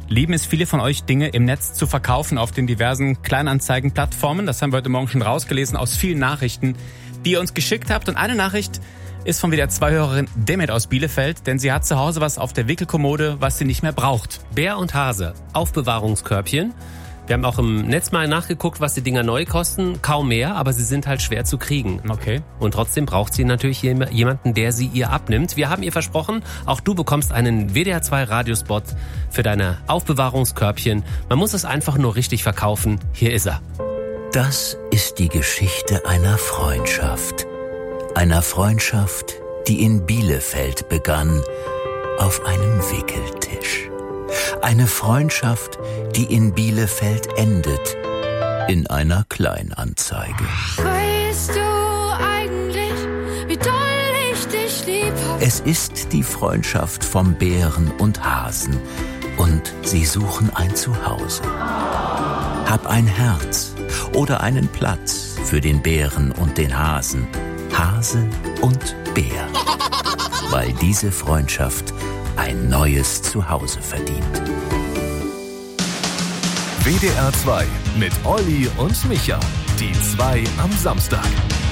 lieben es viele von euch, Dinge im Netz zu verkaufen auf den diversen Kleinanzeigenplattformen. Das haben wir heute Morgen schon rausgelesen aus vielen Nachrichten, die ihr uns geschickt habt. Und eine Nachricht ist von WDR 2-Hörerin Demet aus Bielefeld, denn sie hat zu Hause was auf der Wickelkommode, was sie nicht mehr braucht. Bär und Hase, Aufbewahrungskörbchen. Wir haben auch im Netz mal nachgeguckt, was die Dinger neu kosten. Kaum mehr, aber sie sind halt schwer zu kriegen. Okay. Und trotzdem braucht sie natürlich jemanden, der sie ihr abnimmt. Wir haben ihr versprochen, auch du bekommst einen WDR 2 Radiospot für deine Aufbewahrungskörbchen. Man muss es einfach nur richtig verkaufen. Hier ist er. Das ist die Geschichte einer Freundschaft. Einer Freundschaft, die in Bielefeld begann, auf einem Wickeltisch. Eine Freundschaft, die in Bielefeld endet, in einer Kleinanzeige. Weißt du eigentlich, wie doll ich dich lieb hab? Es ist die Freundschaft vom Bären und Hasen und sie suchen ein Zuhause. Hab ein Herz oder einen Platz für den Bären und den Hasen, Hase und Bär, weil diese Freundschaft ein neues Zuhause verdient. WDR 2 mit Olli und Micha. Die 2 am Samstag.